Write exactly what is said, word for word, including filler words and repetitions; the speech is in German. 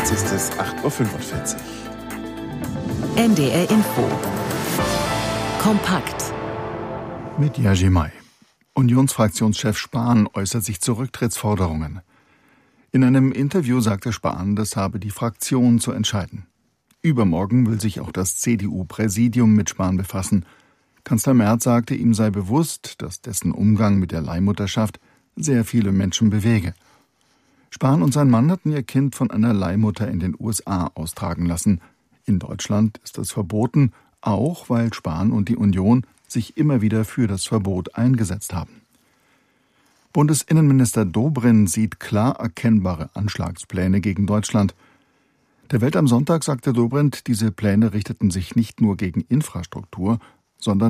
Jetzt ist es acht Uhr fünfundvierzig. N D R Info. Kompakt. Mit Jerzy May. Unionsfraktionschef Spahn äußert sich zu Rücktrittsforderungen. In einem Interview sagte Spahn, das habe die Fraktion zu entscheiden. Übermorgen will sich auch das C D U-Präsidium mit Spahn befassen. Kanzler Merz sagte, ihm sei bewusst, dass dessen Umgang mit der Leihmutterschaft sehr viele Menschen bewege. Spahn und sein Mann hatten ihr Kind von einer Leihmutter in den U S A austragen lassen. In Deutschland ist das verboten, auch weil Spahn und die Union sich immer wieder für das Verbot eingesetzt haben. Bundesinnenminister Dobrindt sieht klar erkennbare Anschlagspläne gegen Deutschland. Der Welt am Sonntag sagte Dobrindt, diese Pläne richteten sich nicht nur gegen Infrastruktur, sondern